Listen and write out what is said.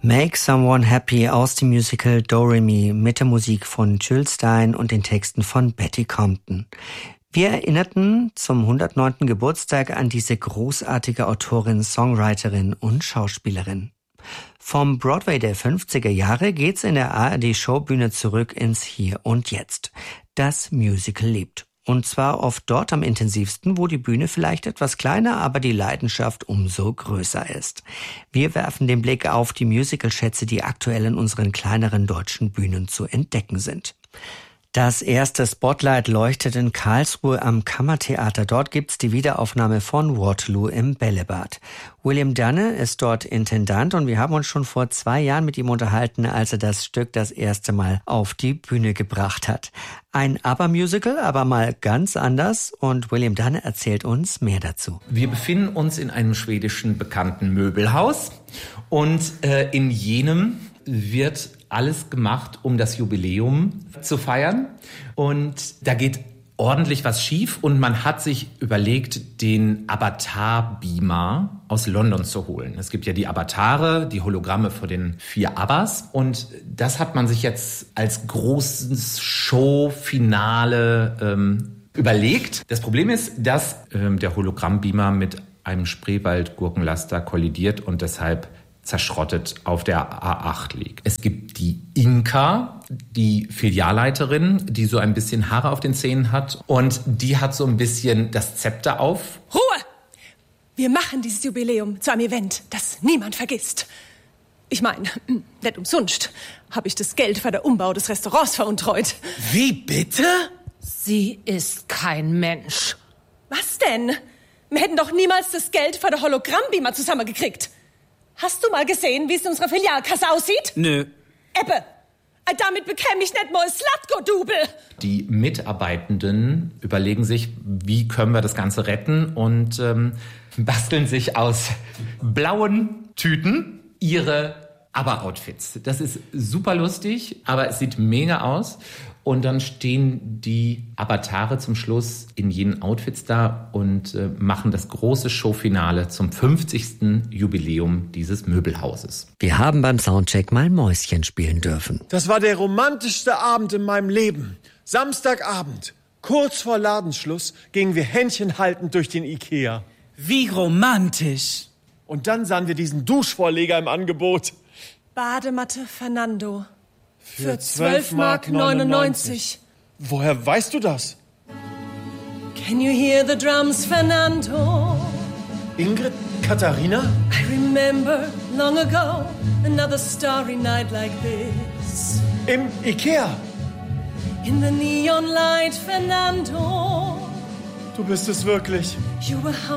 Make Someone Happy aus dem Musical Do-Re-Mi mit der Musik von Jules Styne und den Texten von Betty Compton. Wir erinnerten zum 109. Geburtstag an diese großartige Autorin, Songwriterin und Schauspielerin. Vom Broadway der 50er Jahre geht's in der ARD-Showbühne zurück ins Hier und Jetzt. Das Musical lebt. Und zwar oft dort am intensivsten, wo die Bühne vielleicht etwas kleiner, aber die Leidenschaft umso größer ist. Wir werfen den Blick auf die Musical-Schätze, die aktuell in unseren kleineren deutschen Bühnen zu entdecken sind. Das erste Spotlight leuchtet in Karlsruhe am Kammertheater. Dort gibt's die Wiederaufnahme von Waterloo im Bällebad. William Dunne ist dort Intendant und wir haben uns schon vor 2 Jahren mit ihm unterhalten, als er das Stück das erste Mal auf die Bühne gebracht hat. Ein ABBA-Musical, aber mal ganz anders, und William Dunne erzählt uns mehr dazu. Wir befinden uns in einem schwedischen bekannten Möbelhaus und in jenem wird alles gemacht, um das Jubiläum zu feiern. Und da geht ordentlich was schief und man hat sich überlegt, den Avatar-Beamer aus London zu holen. Es gibt ja die Avatare, die Hologramme von den 4 Abbas, und das hat man sich jetzt als großes Showfinale überlegt. Das Problem ist, dass der Hologramm-Beamer mit einem Spreewald-Gurkenlaster kollidiert und deshalb zerschrottet auf der A8 liegt. Es gibt die Inka, die Filialleiterin, die so ein bisschen Haare auf den Zähnen hat, und die hat so ein bisschen das Zepter auf. Ruhe! Wir machen dieses Jubiläum zu einem Event, das niemand vergisst. Ich meine, nicht umsonst habe ich das Geld für den Umbau des Restaurants veruntreut. Wie bitte? Sie ist kein Mensch. Was denn? Wir hätten doch niemals das Geld für den Hologramm-Beamer zusammengekriegt. Hast du mal gesehen, wie es in unserer Filialkasse aussieht? Nö. Ebbe, damit bekäme ich nicht mal ein Slatko-Double. Die Mitarbeitenden überlegen sich, wie können wir das Ganze retten, und basteln sich aus blauen Tüten ihre ABBA-Outfits. Das ist super lustig, aber es sieht mega aus. Und dann stehen die Avatare zum Schluss in jenen Outfits da und machen das große Showfinale zum 50. Jubiläum dieses Möbelhauses. Wir haben beim Soundcheck mal Mäuschen spielen dürfen. Das war der romantischste Abend in meinem Leben. Samstagabend, kurz vor Ladenschluss, gingen wir händchenhaltend durch den Ikea. Wie romantisch. Und dann sahen wir diesen Duschvorleger im Angebot. Badematte Fernando. Für 12,99 Mark. Woher weißt du das? Can you hear the drums, Fernando? Ingrid, Katharina? I remember long ago another starry night like this. Im Ikea. In the neon light, Fernando. Du bist es wirklich. You were